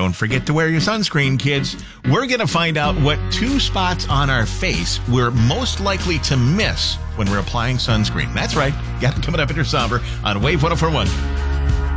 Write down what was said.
Don't forget to wear your sunscreen, kids. We're going to find out what 2 spots on our face we're most likely to miss when we're applying sunscreen. That's right. Got it coming up at your Somber on Wave 104.1.